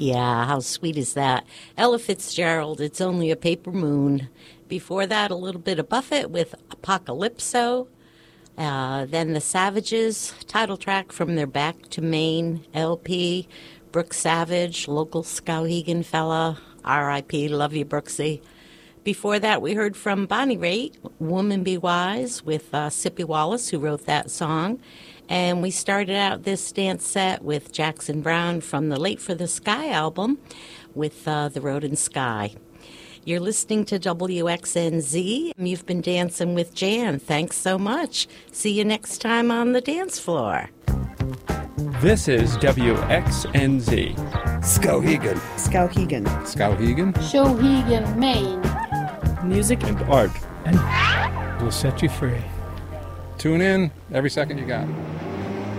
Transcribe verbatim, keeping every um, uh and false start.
Yeah, how sweet is that? Ella Fitzgerald, It's Only a Paper Moon. Before that, a little bit of Buffett with Apocalypso. Uh, then the Savages, title track from their Back to Maine L P. Brooks Savage, local Skowhegan fella. R I P, love you, Brooksy. Before that, we heard from Bonnie Raitt, Woman Be Wise, with uh, Sippy Wallace, who wrote that song. And we started out this dance set with Jackson Browne from the Late for the Sky album with uh, The Road and Sky. You're listening to W X N Z. You've been dancing with Jan. Thanks so much. See you next time on the dance floor. This is W X N Z. Skowhegan. Skowhegan. Skowhegan. Skowhegan, Maine. Music and art. And we'll set you free. Tune in every second you got.